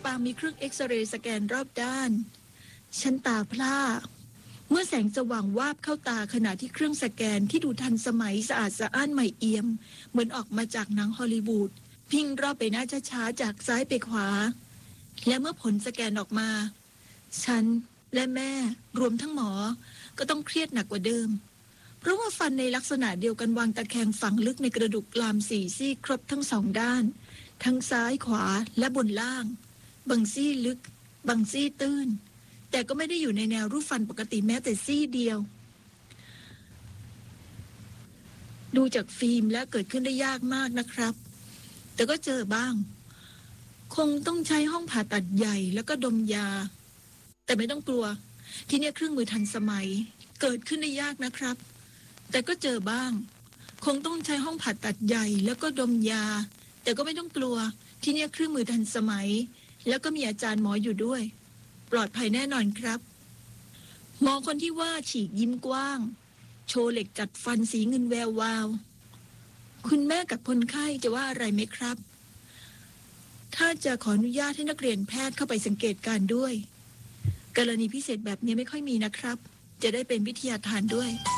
ปางมีเครื่องเอ็กซเรย์สแกนรอบด้านฉันตาพร่าเมื่อแสงสว่างวาบเข้าตาขณะที่เครื่องสแกนที่ดูทันสมัยสะอาดสะอ้านใหม่เอี่ยมเหมือนออกมาจากหนังฮอลลีวูดพิ้งรอบไปหน้าช้าๆจากซ้ายไปขวาและเมื่อผลสแกนออกมาฉันและแม่รวมทั้งหมอก็ต้องเครียดหนักกว่าเดิมเพราะว่าฟันในลักษณะเดียวกันวางตะแคงฝังลึกในกระดูกกราม4 ซี่ครบทั้ง2 ด้านทั้งซ้ายขวาและบนล่างบางซี่ลึกบางซี่ตื้นแต่ก็ไม่ได้อยู่ในแนวรูปฟันปกติแม้แต่ซี่เดียวดูจากฟิล์มแล้วเกิดขึ้นได้ยากมากนะครับแต่ก็เจอบ้างคงต้องใช้ห้องผ่าตัดใหญ่แล้วก็ดมยาแต่ไม่ต้องกลัวที่นี่เครื่องมือทันสมัยเกิดขึ้นได้ยากนะครับแต่ก็เจอบ้างคงต้องใช้ห้องผ่าตัดใหญ่แล้วก็ดมยาแต่ก็ไม่ต้องกลัวที่นี่เครื่องมือทันสมัยแล้วก็มีอาจารย์หมออยู่ด้วยปลอดภัยแน่นอนครับหมอคนที่ว่าฉีกยิ้มกว้างโชว์เหล็กจัดฟันสีเงินแวววาวคุณแม่กับคนไข้จะว่าอะไรไหมครับถ้าจะขออนุญาตให้นักเรียนแพทย์เข้าไปสังเกตการด้วยกรณีพิเศษแบบนี้ไม่ค่อยมีนะครับจะได้เป็นวิทยาทานด้วย